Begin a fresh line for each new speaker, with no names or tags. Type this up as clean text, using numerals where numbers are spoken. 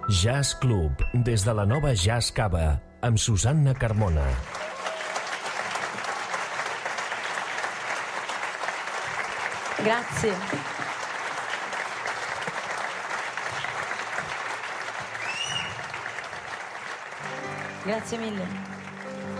Jazz Club, des de la nova Jazz Cava, amb Susanna Carmona.
Grazie. Grazie mille.